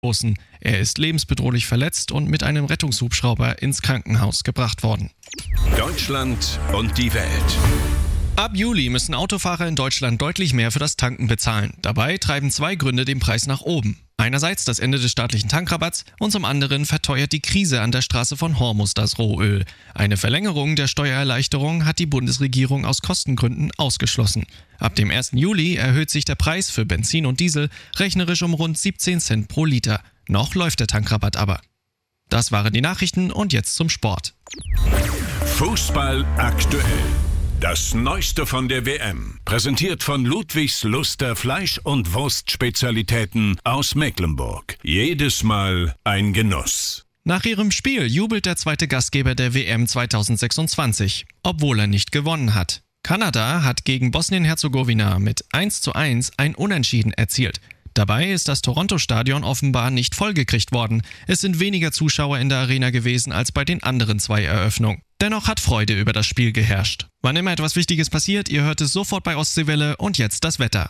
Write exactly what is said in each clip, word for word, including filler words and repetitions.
Großen. Er ist lebensbedrohlich verletzt und mit einem Rettungshubschrauber ins Krankenhaus gebracht worden. Deutschland und die Welt. Ab Juli müssen Autofahrer in Deutschland deutlich mehr für das Tanken bezahlen. Dabei treiben zwei Gründe den Preis nach oben. Einerseits das Ende des staatlichen Tankrabatts und zum anderen verteuert die Krise an der Straße von Hormuz das Rohöl. Eine Verlängerung der Steuererleichterung hat die Bundesregierung aus Kostengründen ausgeschlossen. Ab dem ersten Juli erhöht sich der Preis für Benzin und Diesel rechnerisch um rund siebzehn Cent pro Liter. Noch läuft der Tankrabatt aber. Das waren die Nachrichten und jetzt zum Sport. Fußball aktuell. Das Neueste von der W M, präsentiert von Ludwigs Luster Fleisch- und Wurstspezialitäten aus Mecklenburg. Jedes Mal ein Genuss. Nach ihrem Spiel jubelt der zweite Gastgeber der W M zweitausendsechsundzwanzig, obwohl er nicht gewonnen hat. Kanada hat gegen Bosnien-Herzegowina mit eins zu eins ein Unentschieden erzielt. Dabei ist das Toronto-Stadion offenbar nicht vollgekriegt worden. Es sind weniger Zuschauer in der Arena gewesen als bei den anderen zwei Eröffnungen. Dennoch hat Freude über das Spiel geherrscht. Wann immer etwas Wichtiges passiert, ihr hört es sofort bei Ostseewelle und jetzt das Wetter.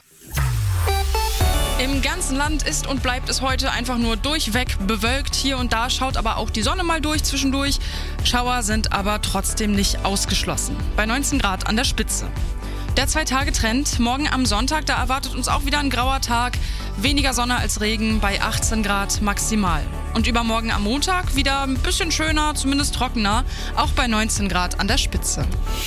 Im ganzen Land ist und bleibt es heute einfach nur durchweg bewölkt. Hier und da schaut aber auch die Sonne mal durch zwischendurch. Schauer sind aber trotzdem nicht ausgeschlossen. Bei neunzehn Grad an der Spitze. Der Zwei-Tage-Trend. Morgen am Sonntag, da erwartet uns auch wieder ein grauer Tag. Weniger Sonne als Regen bei achtzehn Grad maximal. Und übermorgen am Montag wieder ein bisschen schöner, zumindest trockener, auch bei neunzehn Grad an der Spitze.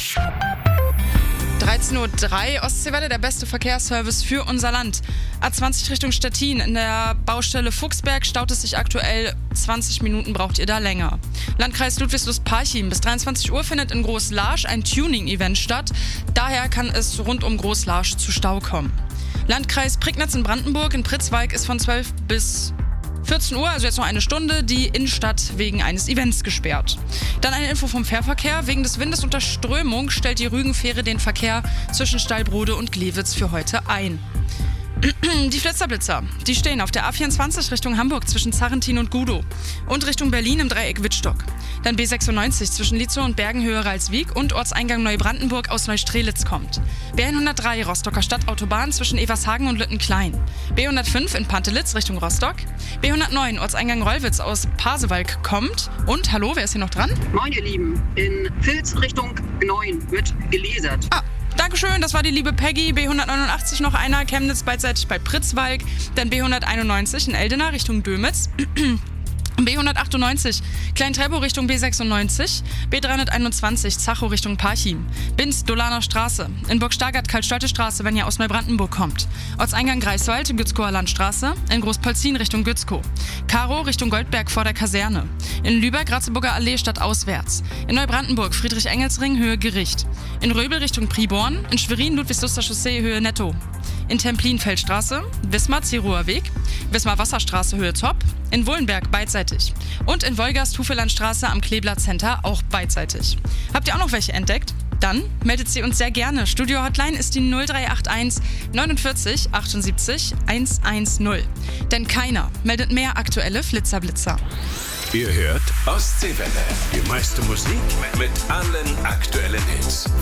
dreizehn Uhr drei, Ostseewelle, der beste Verkehrsservice für unser Land. A zwanzig Richtung Stettin. In der Baustelle Fuchsberg staut es sich aktuell. zwanzig Minuten braucht ihr da länger. Landkreis Ludwigslust-Parchim. Bis dreiundzwanzig Uhr findet in Groß-Laasch ein Tuning-Event statt. Daher kann es rund um Groß-Laasch zu Stau kommen. Landkreis Prignitz in Brandenburg. In Pritzwalk ist von zwölf bis vierzehn Uhr, also jetzt noch eine Stunde, die Innenstadt wegen eines Events gesperrt. Dann eine Info vom Fährverkehr. Wegen des Windes und der Strömung stellt die Rügenfähre den Verkehr zwischen Stallbrode und Glewitz für heute ein. Die Flitzerblitzer, die stehen auf der A vierundzwanzig Richtung Hamburg zwischen Zarrentin und Gudow und Richtung Berlin im Dreieck Wittstock. Dann B sechsundneunzig zwischen Lietzow und Bergenhöhe-Ralswiek und Ortseingang Neubrandenburg aus Neustrelitz kommt. B hundertdrei Rostocker Stadtautobahn zwischen Evershagen und Lüttenklein. B hundertfünf in Pantelitz Richtung Rostock. B hundertneun Ortseingang Rollwitz aus Pasewalk kommt. Und, hallo, wer ist hier noch dran? Moin ihr Lieben, in Vilz Richtung Gneuen wird gelasert. Ah. Dankeschön, das war die liebe Peggy. B hundertneunundachtzig noch einer, Chemnitz beidseitig bei Pritzwalk. Dann B hunderteinundneunzig in Eldena Richtung Dömitz. B hundertachtundneunzig Klein-Treptow Richtung B sechsundneunzig. B dreihunderteinundzwanzig Zachow Richtung Parchim. Binz Dolaner Straße. In Burg-Stargard Karl-Stolte Straße, wenn ihr aus Neubrandenburg kommt. Ortseingang Greifswald, Gützkower Landstraße. In Großpolzin Richtung Gützkow. Karow Richtung Goldberg vor der Kaserne. In Lübeck Ratzeburger Allee stadtauswärts. In Neubrandenburg Friedrich-Engels-Ring Höhe Gericht. In Röbel Richtung Priborn. In Schwerin Ludwigsluster Chaussee Höhe Netto. In Templin Feldstraße. Wismar Zerower Weg. Wismar Wasserstraße Höhe Zopp. In Wohlenberg beidseitig. Und in Wolgast Hufelandstraße am Kleeblatt Center auch beidseitig. Habt ihr auch noch welche entdeckt? Dann meldet sie uns sehr gerne. Studio-Hotline ist die null drei acht eins neunundvierzig achtundsiebzig hundertzehn. Denn keiner meldet mehr aktuelle Flitzerblitzer. Ihr hört Ostseewelle. Die meiste Musik mit allen aktuellen Hits.